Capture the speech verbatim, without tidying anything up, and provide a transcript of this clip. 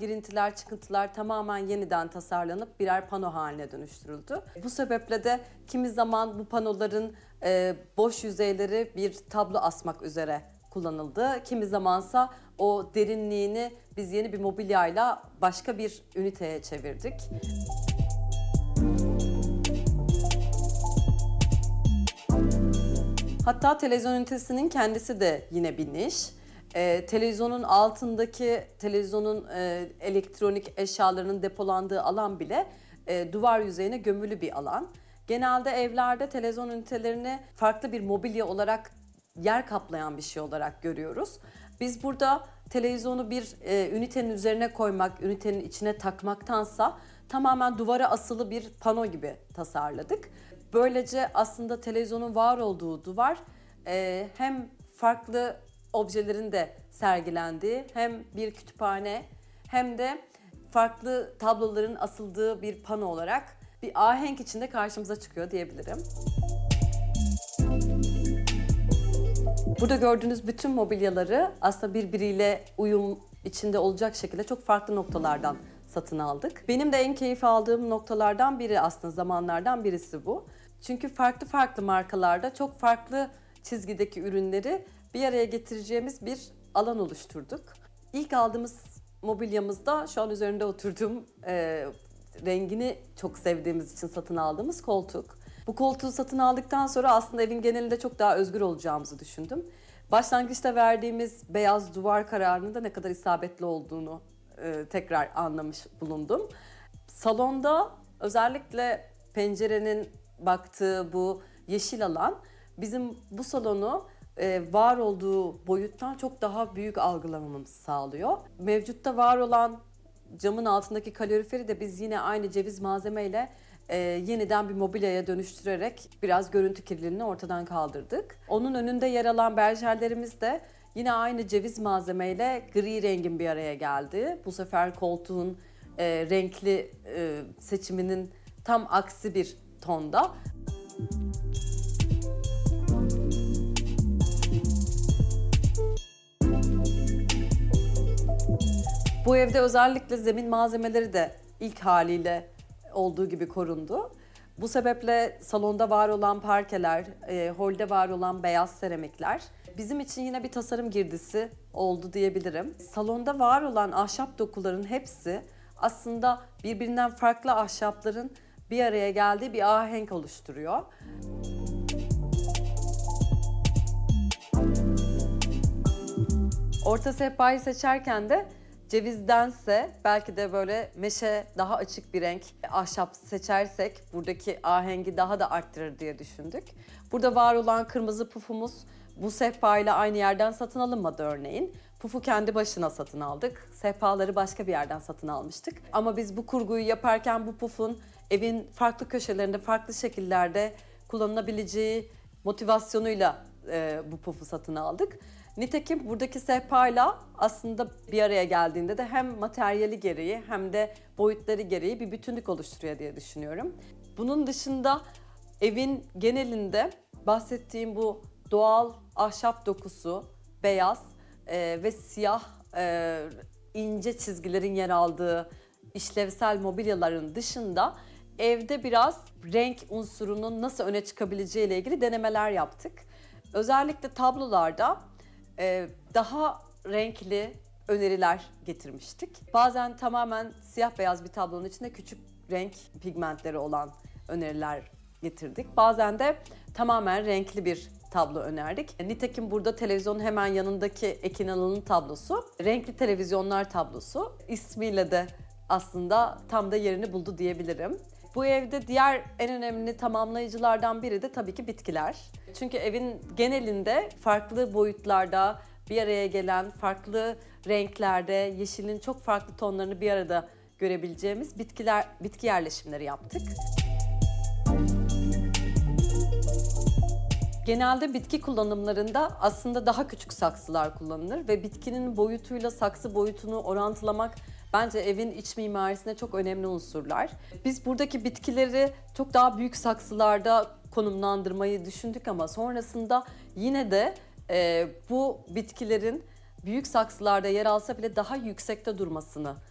girintiler, çıkıntılar tamamen yeniden tasarlanıp birer pano haline dönüştürüldü. Bu sebeple de kimi zaman bu panoların e, boş yüzeyleri bir tablo asmak üzere kullanıldı. Kimi zamansa o derinliğini biz yeni bir mobilyayla başka bir üniteye çevirdik. Hatta televizyon ünitesinin kendisi de yine bir niş. Ee, televizyonun altındaki, televizyonun e, elektronik eşyalarının depolandığı alan bile e, duvar yüzeyine gömülü bir alan. Genelde evlerde televizyon ünitelerini farklı bir mobilya olarak yer kaplayan bir şey olarak görüyoruz. Biz burada televizyonu bir e, ünitenin üzerine koymak, ünitenin içine takmaktansa tamamen duvara asılı bir pano gibi tasarladık. Böylece aslında televizyonun var olduğu duvar e, hem farklı objelerin de sergilendiği, hem bir kütüphane hem de farklı tabloların asıldığı bir pano olarak bir ahenk içinde karşımıza çıkıyor diyebilirim. Burada gördüğünüz bütün mobilyaları aslında birbiriyle uyum içinde olacak şekilde çok farklı noktalardan satın aldık. Benim de en keyif aldığım noktalardan biri aslında zamanlardan birisi bu. Çünkü farklı farklı markalarda çok farklı çizgideki ürünleri bir araya getireceğimiz bir alan oluşturduk. İlk aldığımız mobilyamızda şu an üzerinde oturduğum e, rengini çok sevdiğimiz için satın aldığımız koltuk. Bu koltuğu satın aldıktan sonra aslında evin genelinde çok daha özgür olacağımızı düşündüm. Başlangıçta verdiğimiz beyaz duvar kararının da ne kadar isabetli olduğunu e, tekrar anlamış bulundum. Salonda özellikle pencerenin baktığı bu yeşil alan bizim bu salonu e, var olduğu boyuttan çok daha büyük algılamamızı sağlıyor. Mevcutta var olan camın altındaki kaloriferi de biz yine aynı ceviz malzemeyle e, yeniden bir mobilyaya dönüştürerek biraz görüntü kirliliğini ortadan kaldırdık. Onun önünde yer alan berjerlerimiz de yine aynı ceviz malzemeyle gri rengin bir araya geldi. Bu sefer koltuğun e, renkli e, seçiminin tam aksi bir tonda. Bu evde özellikle zemin malzemeleri de ilk haliyle olduğu gibi korundu. Bu sebeple salonda var olan parkeler, e, holde var olan beyaz seramikler bizim için yine bir tasarım girdisi oldu diyebilirim. Salonda var olan ahşap dokuların hepsi aslında birbirinden farklı ahşapların bir araya geldiği bir ahenk oluşturuyor. Orta sehpayı seçerken de cevizdense belki de böyle meşe daha açık bir renk ahşap seçersek buradaki ahengi daha da arttırır diye düşündük. Burada var olan kırmızı pufumuz bu sehpayla aynı yerden satın alınmadı örneğin. Pufu kendi başına satın aldık. Sehpaları başka bir yerden satın almıştık. Ama biz bu kurguyu yaparken bu pufun evin farklı köşelerinde, farklı şekillerde kullanılabileceği motivasyonuyla e, bu pufu satın aldık. Nitekim buradaki sehpayla aslında bir araya geldiğinde de hem materyali gereği hem de boyutları gereği bir bütünlük oluşturuyor diye düşünüyorum. Bunun dışında evin genelinde bahsettiğim bu doğal ahşap dokusu, beyaz e, ve siyah e, ince çizgilerin yer aldığı işlevsel mobilyaların dışında evde biraz renk unsurunun nasıl öne çıkabileceği ile ilgili denemeler yaptık. Özellikle tablolarda e, daha renkli öneriler getirmiştik. Bazen tamamen siyah beyaz bir tablonun içinde küçük renk pigmentleri olan öneriler getirdik. Bazen de tamamen renkli bir tablo önerdik. Nitekim burada televizyonun hemen yanındaki Ekin Alan'ın tablosu, renkli televizyonlar tablosu ismiyle de aslında tam da yerini buldu diyebilirim. Bu evde diğer en önemli tamamlayıcılardan biri de tabii ki bitkiler. Çünkü evin genelinde farklı boyutlarda bir araya gelen, farklı renklerde, yeşilin çok farklı tonlarını bir arada görebileceğimiz bitkiler, bitki yerleşimleri yaptık. Genelde bitki kullanımlarında aslında daha küçük saksılar kullanılır ve bitkinin boyutuyla saksı boyutunu orantılamak bence evin iç mimarisine çok önemli unsurlar. Biz buradaki bitkileri çok daha büyük saksılarda konumlandırmayı düşündük ama sonrasında yine de e, bu bitkilerin büyük saksılarda yer alsa bile daha yüksekte durmasını